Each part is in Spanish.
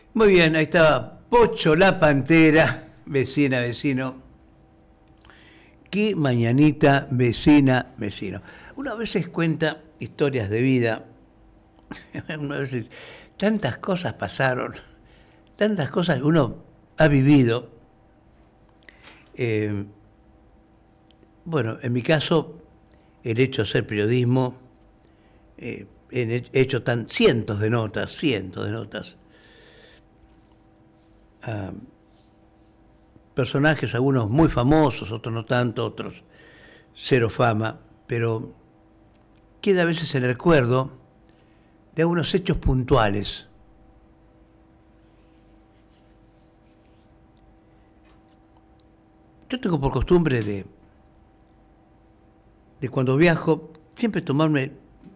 Muy bien, ahí estaba Pocho la Pantera, vecina, vecino. Qué mañanita, vecina, vecino. Uno a veces cuenta historias de vida, uno a veces tantas cosas pasaron, tantas cosas que uno ha vivido. Eh, bueno, en mi caso, el hecho de hacer periodismo, he hecho cientos de notas, a personajes, algunos muy famosos, otros no tanto, otros cero fama, pero queda a veces el recuerdo de algunos hechos puntuales. Yo tengo por costumbre de cuando viajo, siempre tomarme,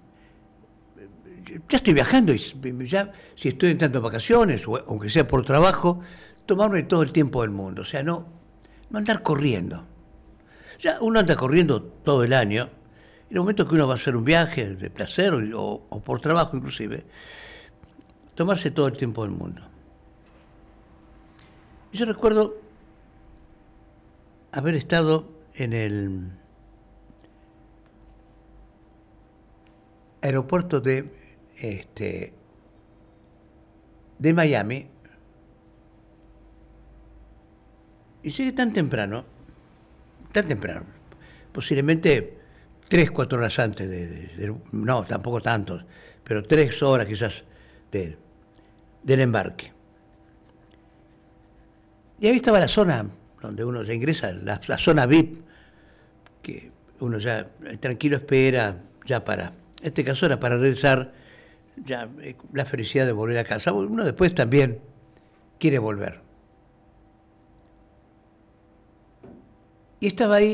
ya estoy viajando y ya si estoy en tantas vacaciones, o aunque sea por trabajo, tomarme todo el tiempo del mundo, o sea, no andar corriendo. Ya uno anda corriendo todo el año, en el momento que uno va a hacer un viaje de placer o por trabajo inclusive, tomarse todo el tiempo del mundo. Yo recuerdo haber estado en el aeropuerto de Miami y llegué tan temprano, posiblemente 3 4 horas antes no, tampoco tantos, pero 3 horas quizás de, del embarque. Y ahí estaba la zona donde uno ya ingresa, la zona VIP, que uno ya tranquilo espera ya para, en este caso era para regresar, ya la felicidad de volver a casa. Uno después también quiere volver. Y estaba ahí